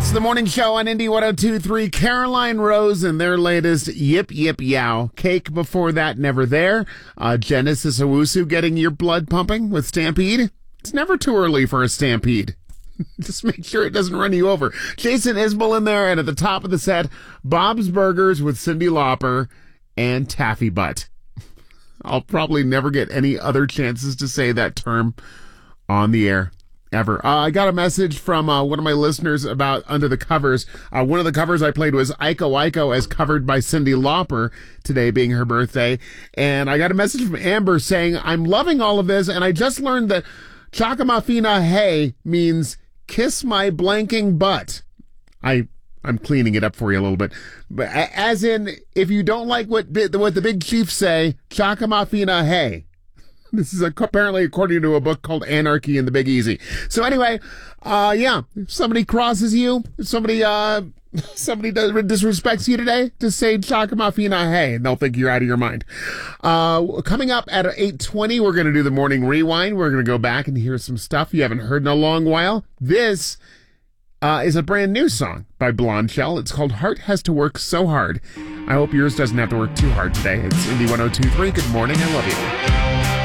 It's the morning show on Indy 102.3. Caroline Rose and their latest Yip Yip Yow. Cake before that, Never There. Genesis Owusu getting your blood pumping with Stampede. It's never too early for a Stampede. Just make sure it doesn't run you over. Jason Isbell in there, and at the top of the set, Bob's Burgers with Cyndi Lauper and Taffy Butt. I'll probably never get any other chances to say that term on the air. Ever. I got a message from one of my listeners about Under the Covers. One of the covers I played was Iko Iko as covered by Cyndi Lauper, today being her birthday. And I got a message from Amber saying, I'm loving all of this, and I just learned that Chakamafina Hey means kiss my blanking butt. I'm cleaning it up for you a little bit. But as in, if you don't like what the big chiefs say, Chakamafina Hey. This is apparently according to a book called Anarchy and the Big Easy. So anyway, if somebody crosses you, if somebody disrespects you today, just say Chakamafina Hey, and they'll think you're out of your mind. Coming up at 8:20, we're going to do the morning rewind. We're going to go back and hear some stuff you haven't heard in a long while. This is a brand new song by Blonde Shell. It's called Heart Has to Work So Hard. I hope yours doesn't have to work too hard today. It's Indy 102.3. Good morning. I love you.